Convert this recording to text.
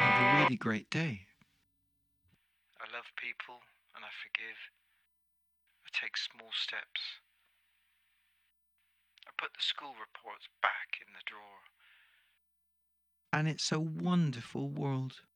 have a really great day. I love people and I forgive. I take small steps. I put the school reports back in the drawer. And it's a wonderful world.